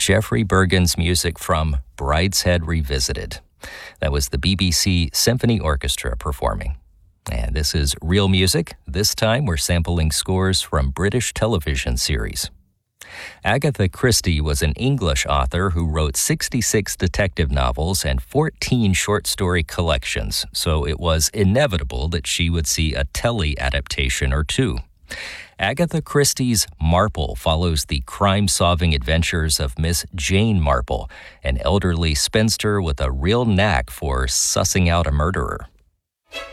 Geoffrey Bergen's music from Brideshead Revisited. That was the BBC Symphony Orchestra performing. And this is Real Music. This time we're sampling scores from British television series. Agatha Christie was an English author who wrote 66 detective novels and 14 short story collections, so it was inevitable that she would see a telly adaptation or two. Agatha Christie's Marple follows the crime-solving adventures of Miss Jane Marple, an elderly spinster with a real knack for sussing out a murderer.